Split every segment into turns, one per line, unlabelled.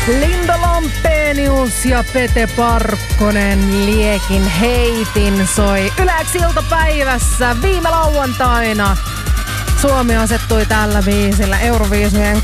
Linda Lampenius ja Pete Parkkonen liekin heitin soi Yleäks iltapäivässä viime lauantaina. Suomi asettui tällä biisillä Euroviisujen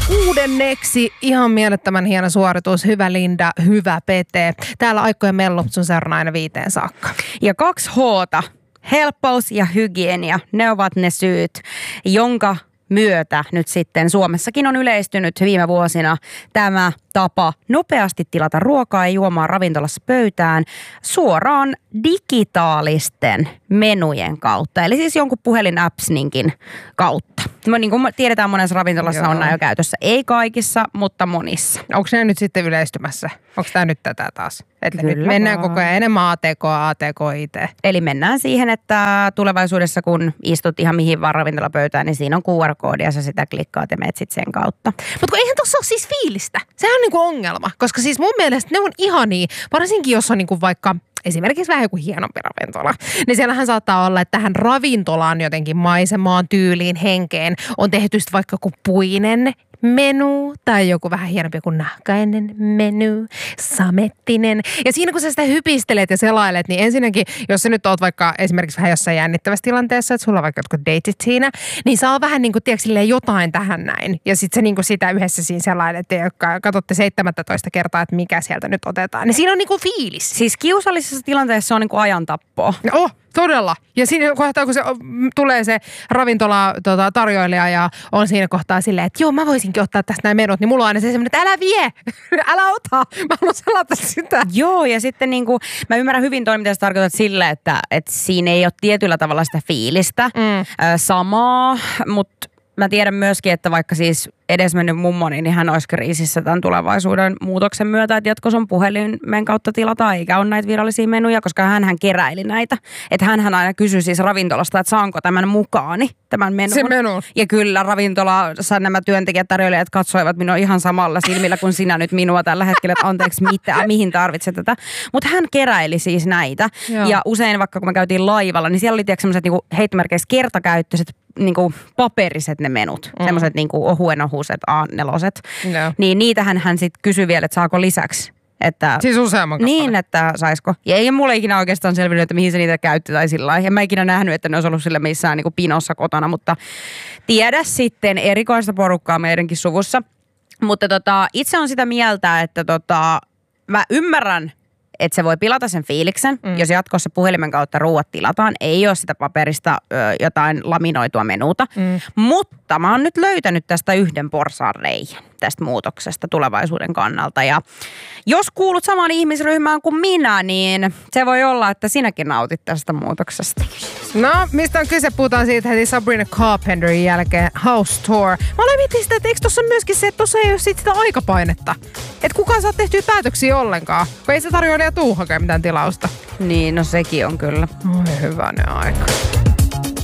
6. Ihan mielettömän hieno suoritus. Hyvä Linda, hyvä Pete. Täällä Aikkojen Mellu sun seurana aina 5 saakka.
Ja 2 H:ta. Helppous ja hygienia, ne ovat ne syyt, jonka myötä nyt sitten Suomessakin on yleistynyt viime vuosina tämä tapa nopeasti tilata ruokaa ja juomaa ravintolassa pöytään suoraan digitaalisten menujen kautta. Eli siis jonkun puhelin-appsninkin kautta. Niin kuin tiedetään, monessa ravintolassa on nämä jo käytössä. Ei kaikissa, mutta monissa.
Onko ne nyt sitten yleistymässä? Onko tämä nyt tätä taas? Että nyt mennään koko ajan enemmän ATK, IT.
Eli mennään siihen, että tulevaisuudessa kun istut ihan mihin vaan ravintolapöytään, niin siinä on QR-koodi ja sä sitä klikkaat ja menet sit sen kautta.
Mutta eihän tuossa ole siis fiilistä. Sehän on niinku ongelma, koska siis mun mielestä ne on ihania, varsinkin jos on niinku vaikka esimerkiksi vähän joku hienompi ravintola, niin siellähän saattaa olla, että tähän ravintolaan jotenkin maisemaan, tyyliin, henkeen on tehty sitten vaikka joku puinen menu tai joku vähän hienompi kuin nahkainen menu, samettinen. Ja siinä kun sä sitä hypistelet ja selailet, niin ensinnäkin, jos sä nyt oot vaikka esimerkiksi vähän jossain jännittävässä tilanteessa, että sulla on vaikka jotkut deitit siinä, niin saa vähän niin kuin, tiedätkö, silleen jotain tähän näin. Ja sit sä niin kuin sitä yhdessä siinä selailet ja katsotte 17 kertaa, että mikä sieltä nyt otetaan. Niin siinä on niin kuin fiilis.
Siis kiusallisessa tilanteessa on niin kuin ajantappoa.
Todella. Ja siinä kohtaa, kun se tulee se ravintola tarjoilija ja on siinä kohtaa silleen, että joo, mä voisinkin ottaa tästä nämä menot, niin mulla on aina se semmoinen, että älä vie, älä ota, mä haluan selata sitä.
Joo, ja sitten niin kuin, mä ymmärrän hyvin toi, mitä sä tarkoitat sille, että siinä ei ole tietyllä tavalla sitä fiilistä samaa, mutta mä tiedän myöskin, että vaikka siis edesmennyt mummoni, niin hän olisi kriisissä tämän tulevaisuuden muutoksen myötä, että jatkossa on puhelimen kautta tilata, eikä ole näitä virallisia menuja, koska hän keräili näitä. Että hän aina kysyi siis ravintolasta, että saanko tämän mukaani, tämän menun.
Se menu.
Ja kyllä ravintolassa nämä työntekijät tarjoilijat katsoivat minua ihan samalla silmillä kuin sinä nyt minua tällä hetkellä, että anteeksi mitä, mihin tarvitset tätä. Mutta hän keräili siis näitä. Joo. Ja usein vaikka kun me käytiin laivalla, niin siellä oli tiedätkö sellaiset niinku heittomerkeissä kertakäyttöiset niinku paperiset ne menut. Semmoiset niinku ohuset A4.
No.
Niin niitähän hän sitten kysyi vielä, että saako lisäksi. Että,
siis useamman kappaleen.
Niin, että saisiko. Ja ei mulle ikinä oikeastaan selvinnyt, että mihin se niitä käytti tai sillä lailla. En mä ikinä nähnyt, että ne olisi ollut sille missään niinku pinossa kotona, mutta tiedä sitten erikoista porukkaa meidänkin suvussa. Mutta itse on sitä mieltä, että mä ymmärrän, että se voi pilata sen fiiliksen, jos jatkossa puhelimen kautta ruuat tilataan. Ei ole sitä paperista jotain laminoitua menuta. Mutta mä oon nyt löytänyt tästä yhden porsaanreiän tästä muutoksesta tulevaisuuden kannalta. Ja jos kuulut samaan ihmisryhmään kuin minä, niin se voi olla, että sinäkin nautit tästä muutoksesta.
No, mistä on kyse? Puhutaan siitä heti Sabrina Carpenterin jälkeen House Tour. Mä olen miettinyt sitä, että eikö tossa myöskin se, että tossa ei ole sitä aikapainetta. Että kukaan saa tehtyä päätöksiä ollenkaan, kun ei se tarjoilija tuu hakemaan mitään tilausta.
Niin, no sekin on kyllä.
Oi hyvänen aika.